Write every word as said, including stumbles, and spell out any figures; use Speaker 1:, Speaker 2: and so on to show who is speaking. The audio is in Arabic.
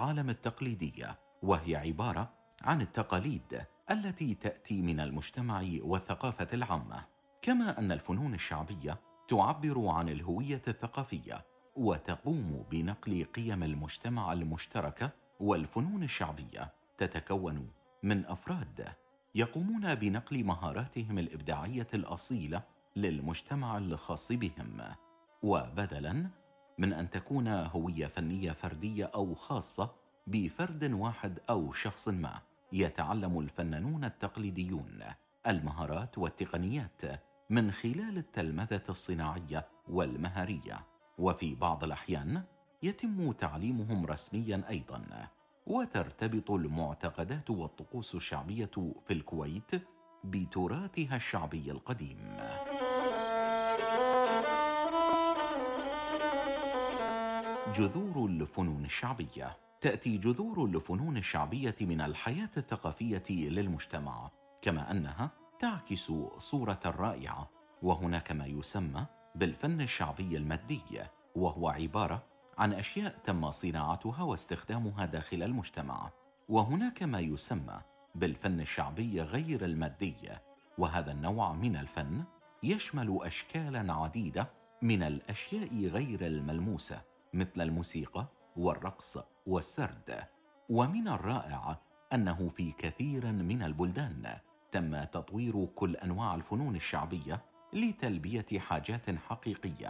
Speaker 1: العالم التقليدية، وهي عبارة عن التقاليد التي تأتي من المجتمع والثقافة العامة. كما أن الفنون الشعبية تعبر عن الهوية الثقافية وتقوم بنقل قيم المجتمع المشتركة. والفنون الشعبية تتكون من أفراد يقومون بنقل مهاراتهم الإبداعية الأصيلة للمجتمع الخاص بهم، وبدلاً من أن تكون هوية فنية فردية أو خاصة بفرد واحد أو شخص ما، يتعلم الفنانون التقليديون المهارات والتقنيات من خلال التلمذة الصناعية والمهارية، وفي بعض الأحيان يتم تعليمهم رسميا أيضا. وترتبط المعتقدات والطقوس الشعبية في الكويت بتراثها الشعبي القديم. جذور الفنون الشعبية. تأتي جذور الفنون الشعبية من الحياة الثقافية للمجتمع، كما أنها تعكس صورة رائعة. وهناك ما يسمى بالفن الشعبي المادي، وهو عبارة عن أشياء تم صناعتها واستخدامها داخل المجتمع. وهناك ما يسمى بالفن الشعبي غير المادي، وهذا النوع من الفن يشمل أشكالاً عديدة من الأشياء غير الملموسة، مثل الموسيقى والرقص والسرد. ومن الرائع أنه في كثير من البلدان تم تطوير كل أنواع الفنون الشعبية لتلبية حاجات حقيقية